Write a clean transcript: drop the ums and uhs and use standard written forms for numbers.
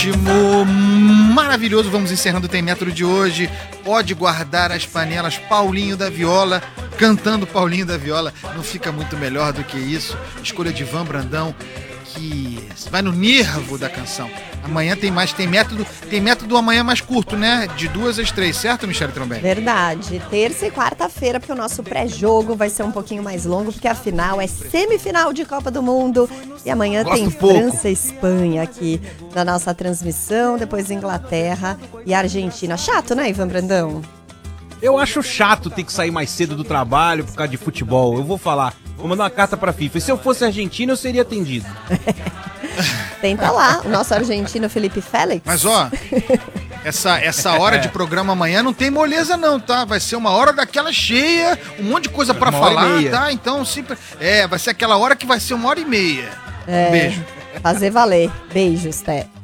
ótimo, maravilhoso. Vamos encerrando o Tem Metro de hoje. Pode guardar as panelas. Paulinho da Viola, cantando Paulinho da Viola. Não fica muito melhor do que isso. Escolha de Ivan Brandão, que vai no nervo da canção. Amanhã tem mais, tem método amanhã mais curto, né? De 2 às 3, certo, Michele Trombelli? Verdade. Terça e quarta-feira, porque o nosso pré-jogo vai ser um pouquinho mais longo, porque afinal é semifinal de Copa do Mundo. E amanhã tem França e Espanha aqui na nossa transmissão, depois Inglaterra e Argentina. Chato, né, Ivan Brandão? Eu acho chato ter que sair mais cedo do trabalho por causa de futebol. Eu vou falar, vou mandar uma carta pra FIFA. E se eu fosse argentino, eu seria atendido. Tenta lá, o nosso argentino Felipe Félix. Mas ó, essa hora de programa amanhã não tem moleza não, tá? Vai ser uma hora daquela cheia, um monte de coisa pra falar, tá? Então, vai ser aquela hora que vai ser 1h30. Beijo. Fazer valer. Beijos, Té.